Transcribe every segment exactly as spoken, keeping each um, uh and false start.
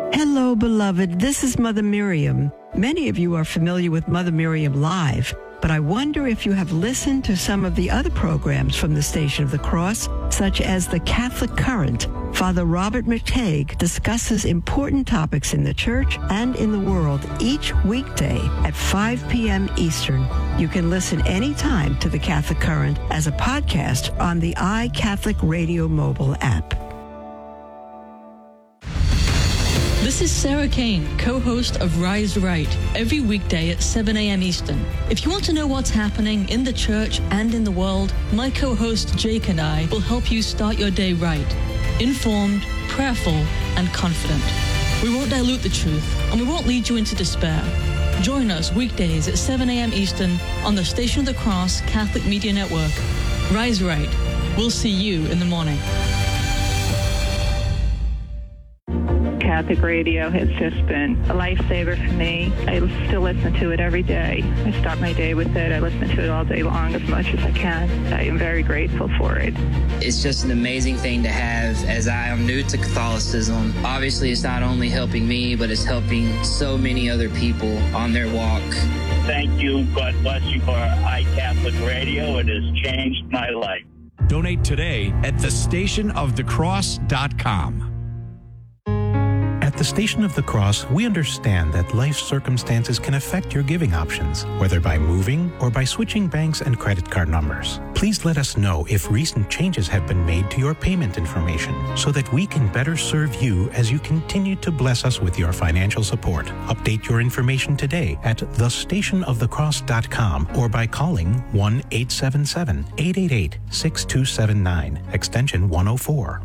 Hello, beloved. This is Mother Miriam. Many of you are familiar with Mother Miriam Live, but I wonder if you have listened to some of the other programs from the Station of the Cross, such as The Catholic Current. Father Robert McTague discusses important topics in the church and in the world each weekday at five p.m. Eastern. You can listen anytime to The Catholic Current as a podcast on the iCatholic Radio mobile app. This is Sarah Kane, co-host of Rise Right, every weekday at seven a.m. Eastern. If you want to know what's happening in the church and in the world, my co-host Jake and I will help you start your day right, informed, prayerful, and confident. We won't dilute the truth, and we won't lead you into despair. Join us weekdays at seven a.m. Eastern on the Station of the Cross Catholic Media Network. Rise Right. We'll see you in the morning. Catholic radio has just been a lifesaver for me. I still listen to it every day. I start my day with it. I listen to it all day long as much as I can. I am very grateful for it. It's just an amazing thing to have as I am new to Catholicism. Obviously, it's not only helping me, but it's helping so many other people on their walk. Thank you. God bless you for iCatholic Radio. It has changed my life. Donate today at the station of the cross dot com. At the Station of the Cross, we understand that life circumstances can affect your giving options, whether by moving or by switching banks and credit card numbers. Please let us know if recent changes have been made to your payment information so that we can better serve you as you continue to bless us with your financial support. Update your information today at the station of the cross dot com or by calling one eight seven seven, eight eight eight, six two seven nine, extension one oh four.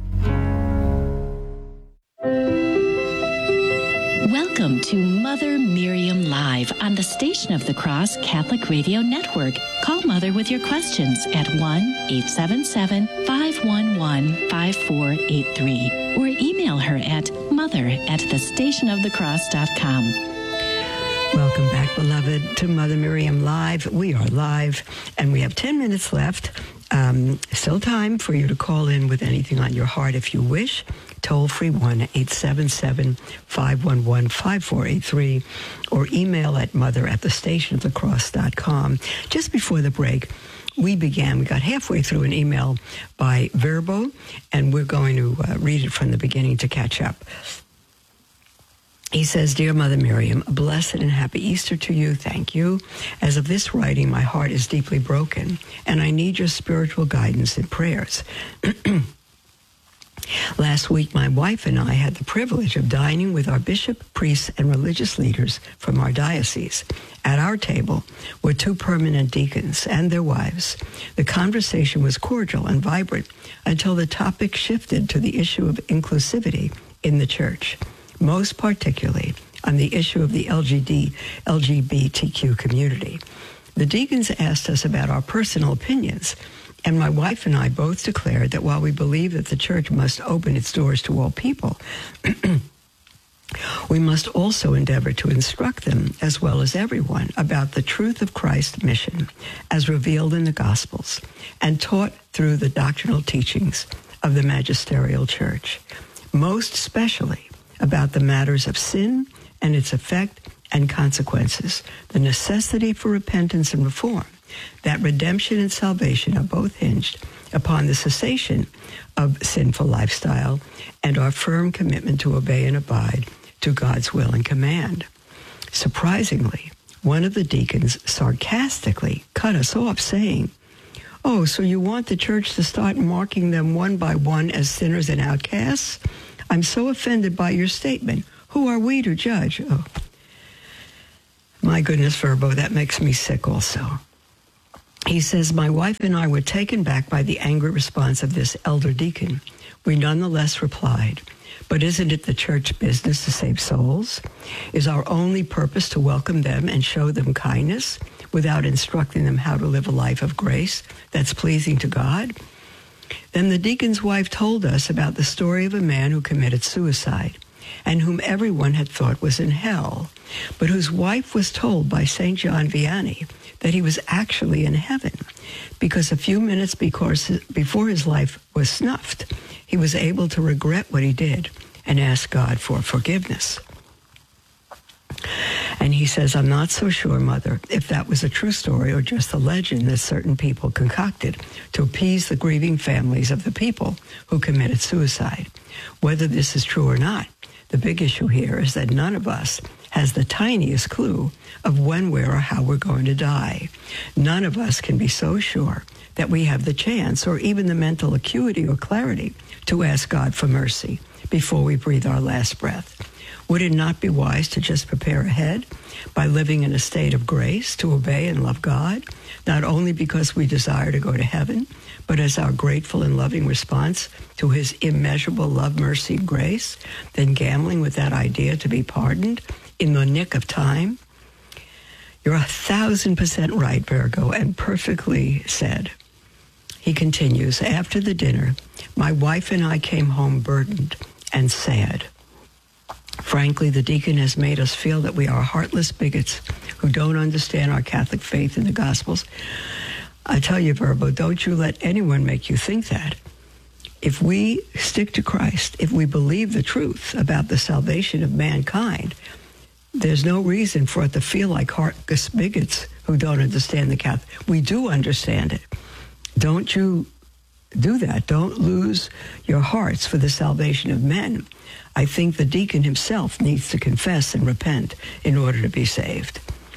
Welcome to Mother Miriam Live on the Station of the Cross Catholic Radio Network. Call Mother with your questions at one eight seven seven, five one one, five four eight three or email her at mother at the station of the cross dot com. Welcome back, beloved, to Mother Miriam Live. We are live, and we have ten minutes left. Um, still time for you to call in with anything on your heart if you wish. Toll free one eight seven seven, five one one, five four eight three or email at mother at the station of the cross dot com. Just before the break, we began, we got halfway through an email by Verbo, and we're going to uh, read it from the beginning to catch up. He says, Dear Mother Miriam, a blessed and happy Easter to you. Thank you. As of this writing, my heart is deeply broken, and I need your spiritual guidance and prayers. Last week, my wife and I had the privilege of dining with our bishop, priests, and religious leaders from our diocese. At our table were two permanent deacons and their wives. The conversation was cordial and vibrant until the topic shifted to the issue of inclusivity in the church, most particularly on the issue of the L G B T Q community. The deacons asked us about our personal opinions, and my wife and I both declared that while we believe that the church must open its doors to all people, we must also endeavor to instruct them, as well as everyone, about the truth of Christ's mission as revealed in the Gospels and taught through the doctrinal teachings of the magisterial church, most especially about the matters of sin and its effect and consequences, the necessity for repentance and reform, that redemption and salvation are both hinged upon the cessation of sinful lifestyle and our firm commitment to obey and abide to God's will and command. Surprisingly, one of the deacons sarcastically cut us off, saying, Oh, so you want the church to start marking them one by one as sinners and outcasts? I'm so offended by your statement. Who are we to judge? Oh, my goodness, Verbo, that makes me sick also. He says, my wife and I were taken back by the angry response of this elder deacon. We nonetheless replied, but isn't it the church business to save souls? Is our only purpose to welcome them and show them kindness without instructing them how to live a life of grace that's pleasing to God? Then the deacon's wife told us about the story of a man who committed suicide and whom everyone had thought was in hell, but whose wife was told by Saint John Vianney that he was actually in heaven because a few minutes before his life was snuffed, he was able to regret what he did and ask God for forgiveness. And he says, I'm not so sure, Mother, if that was a true story or just a legend that certain people concocted to appease the grieving families of the people who committed suicide. Whether this is true or not, the big issue here is that none of us has the tiniest clue of when, where, or how we're going to die. None of us can be so sure that we have the chance or even the mental acuity or clarity to ask God for mercy before we breathe our last breath. Would it not be wise to just prepare ahead by living in a state of grace to obey and love God, not only because we desire to go to heaven, but as our grateful and loving response to his immeasurable love, mercy, and grace, then gambling with that idea to be pardoned in the nick of time? You're a thousand percent right, Virgo, and perfectly said. He continues, after the dinner, my wife and I came home burdened and sad. Frankly, the deacon has made us feel that we are heartless bigots who don't understand our Catholic faith in the Gospels. I tell you, Virgo, don't you let anyone make you think that. If we stick to Christ, if we believe the truth about the salvation of mankind, there's no reason for it to feel like heartless bigots who don't understand the Catholic. We do understand it. Don't you do that. Don't lose your hearts for the salvation of men. I think the deacon himself needs to confess and repent in order to be saved.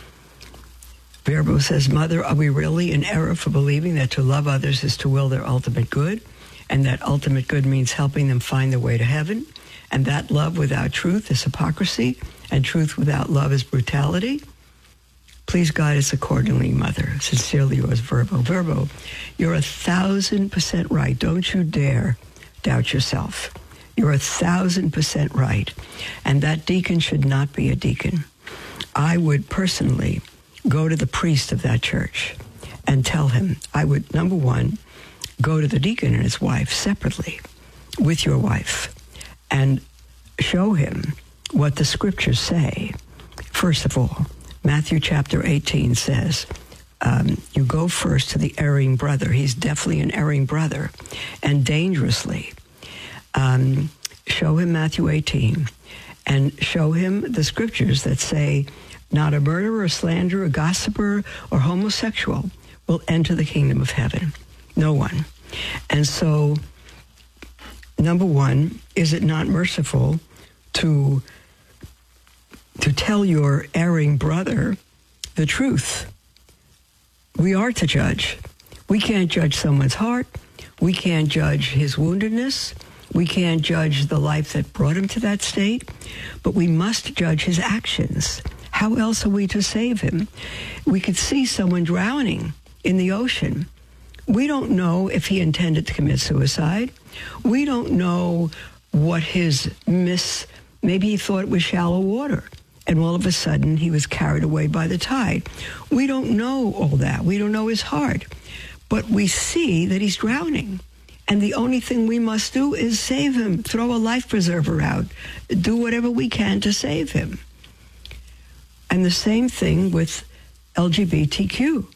Virgo says, Mother, are we really in error for believing that to love others is to will their ultimate good, and that ultimate good means helping them find their way to heaven, and that love without truth is hypocrisy, and truth without love is brutality? Please guide us accordingly, Mother. Sincerely yours, Virgo. Virgo, you're a thousand percent right. Don't you dare doubt yourself. You're a thousand percent right. And that deacon should not be a deacon. I would personally go to the priest of that church and tell him, I would, number one, go to the deacon and his wife separately with your wife and show him what the scriptures say. First of all, Matthew chapter eighteen says, um, you go first to the erring brother. He's definitely an erring brother, and dangerously. Um, show him Matthew eighteen, and show him the scriptures that say, not a murderer, a slanderer, a gossiper, or homosexual will enter the kingdom of heaven. No one. And so, number one, is it not merciful to to tell your erring brother the truth? We are to judge. We can't judge someone's heart. We can't judge his woundedness. We can't judge the life that brought him to that state. But we must judge his actions. How else are we to save him? We could see someone drowning in the ocean. We don't know if he intended to commit suicide. We don't know what his miss, maybe he thought it was shallow water, and all of a sudden he was carried away by the tide. We don't know all that. We don't know his heart. But we see that he's drowning. And the only thing we must do is save him, throw a life preserver out, do whatever we can to save him. And the same thing with L G B T Q.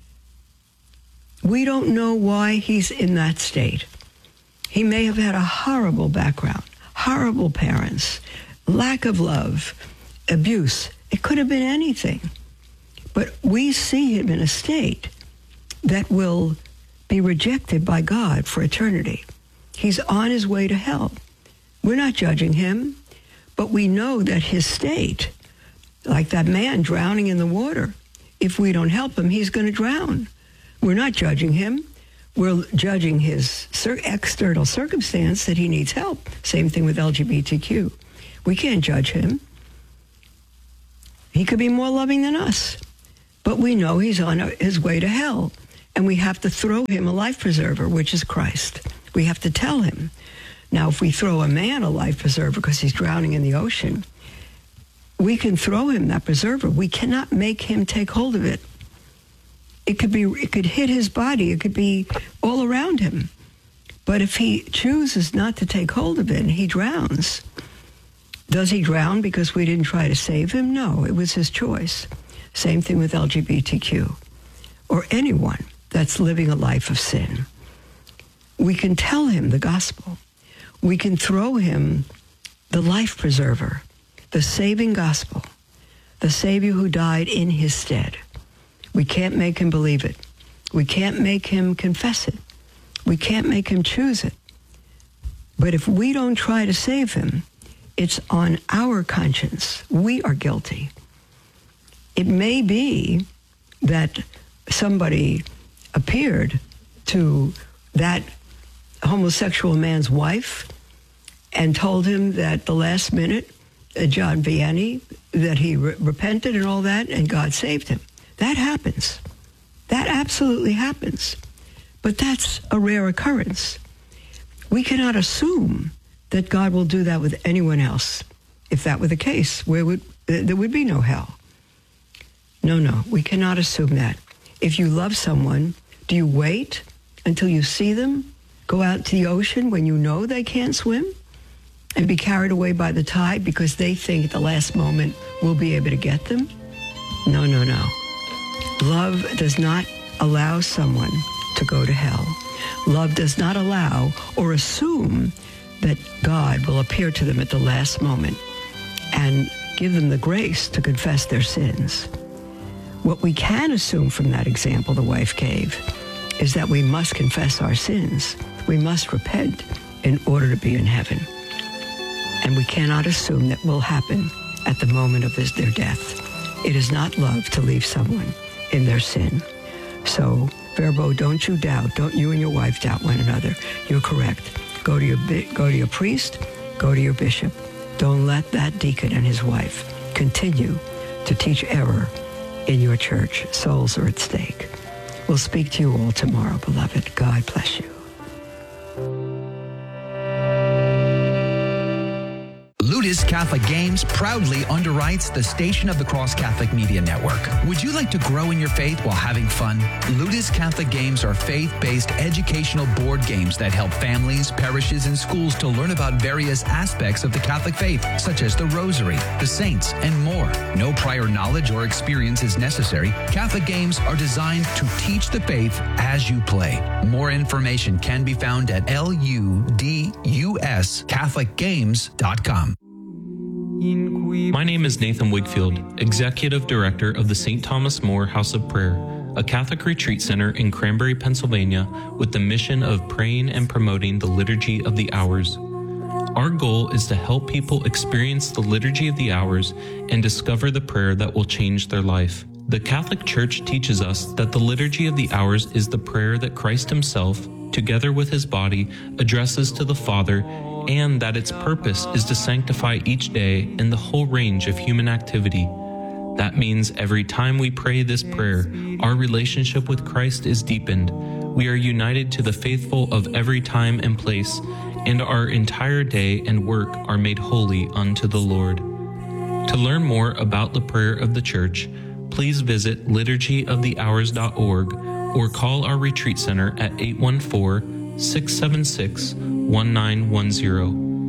We don't know why he's in that state. He may have had a horrible background, horrible parents, lack of love, abuse. It could have been anything. But we see him in a state that will be rejected by God for eternity. He's on his way to hell. We're not judging him, but we know that his state, like that man drowning in the water, if we don't help him, he's going to drown. We're not judging him. We're judging his external circumstance that he needs help. Same thing with L G B T Q. We can't judge him. He could be more loving than us, but we know he's on his way to hell, and we have to throw him a life preserver, which is Christ. We have to tell him. Now, if we throw a man a life preserver because he's drowning in the ocean, we can throw him that preserver. We cannot make him take hold of it. It could be, it could hit his body. It could be all around him. But if he chooses not to take hold of it and he drowns, does he drown because we didn't try to save him? No, it was his choice. Same thing with L G B T Q or anyone that's living a life of sin. We can tell him the gospel. We can throw him the life preserver, the saving gospel, the Savior who died in his stead. We can't make him believe it. We can't make him confess it. We can't make him choose it. But if we don't try to save him, it's on our conscience. We are guilty. It may be that somebody appeared to that homosexual man's wife and told him that the last minute, uh, John Vianney, that he re- repented and all that, and God saved him. That happens. That absolutely happens. But that's a rare occurrence. We cannot assume that God will do that with anyone else. If that were the case, where would uh, there would be no hell. No, no, we cannot assume that. If you love someone, do you wait until you see them go out to the ocean when you know they can't swim and be carried away by the tide because they think at the last moment we'll be able to get them? No, no, no. Love does not allow someone to go to hell. Love does not allow or assume that God will appear to them at the last moment and give them the grace to confess their sins. What we can assume from that example the wife gave is that we must confess our sins. We must repent in order to be in heaven. And we cannot assume that will happen at the moment of this, their death. It is not love to leave someone in their sin. So, Verbo, don't you doubt. Don't you and your wife doubt one another. You're correct. Go to your go to your priest. Go to your bishop. Don't let that deacon and his wife continue to teach error in your church. Souls are at stake. We'll speak to you all tomorrow, beloved. God bless you. Ludus Catholic Games proudly underwrites the Station of the Cross Catholic Media Network. Would you like to grow in your faith while having fun? Ludus Catholic Games are faith-based educational board games that help families, parishes, and schools to learn about various aspects of the Catholic faith, such as the Rosary, the Saints, and more. No prior knowledge or experience is necessary. Catholic games are designed to teach the faith as you play. More information can be found at L U D U S Catholic Games dot com. My name is Nathan Wigfield, Executive Director of the Saint Thomas More House of Prayer, a Catholic retreat center in Cranberry, Pennsylvania, with the mission of praying and promoting the Liturgy of the Hours. Our goal is to help people experience the Liturgy of the Hours and discover the prayer that will change their life. The Catholic Church teaches us that the Liturgy of the Hours is the prayer that Christ himself, together with his body, addresses to the Father, and that its purpose is to sanctify each day in the whole range of human activity. That means every time we pray this prayer, our relationship with Christ is deepened. We are united to the faithful of every time and place, and our entire day and work are made holy unto the Lord. To learn more about the prayer of the Church, please visit liturgy of the hours dot org or call our retreat center at eight one four, six seven six, one nine one zero.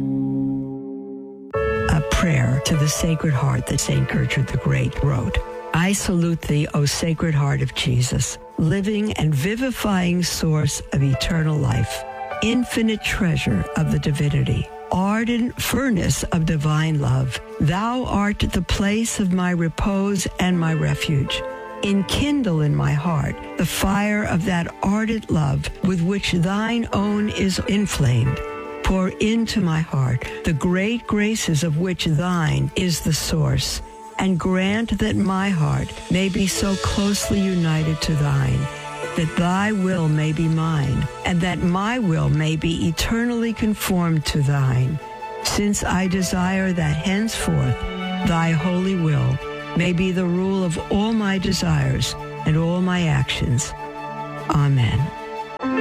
A prayer to the Sacred Heart that Saint Gertrude the Great wrote. I salute thee, O Sacred Heart of Jesus, living and vivifying source of eternal life, infinite treasure of the divinity, ardent furnace of divine love. Thou art the place of my repose and my refuge. Enkindle in my heart the fire of that ardent love with which thine own is inflamed. Pour into my heart the great graces of which thine is the source, and grant that my heart may be so closely united to thine, that thy will may be mine, and that my will may be eternally conformed to thine, since I desire that henceforth thy holy will may be the rule of all my desires and all my actions. Amen.